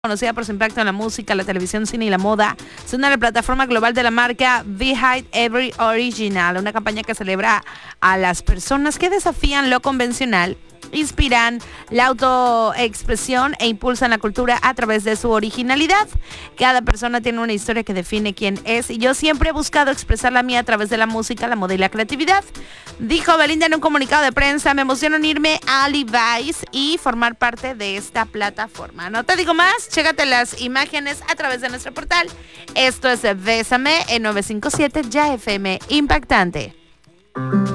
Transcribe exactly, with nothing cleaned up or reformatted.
Conocida por su impacto en la música, la televisión, cine y la moda, se une a la plataforma global de la marca Behind Every Original, una campaña que celebra a las personas que desafían lo convencional, inspiran la autoexpresión e impulsan la cultura a través de su originalidad. Cada persona tiene una historia que define quién es y yo siempre he buscado expresar la mía a través de la música, la moda y la creatividad. Dijo Belinda en un comunicado de prensa: me emociona unirme a Levi's y formar parte de esta plataforma. No te digo más, chécate las imágenes a través de nuestro portal. Esto es Bésame en novecientos cincuenta y siete Ya F M Impactante.